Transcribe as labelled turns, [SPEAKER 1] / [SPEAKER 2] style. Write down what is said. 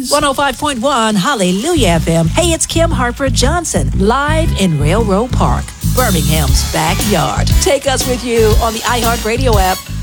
[SPEAKER 1] 105.1 Hallelujah FM. Hey, it's Kim Harper Johnson, live in Railroad Park, Birmingham's backyard. Take us with you on the iHeartRadio app,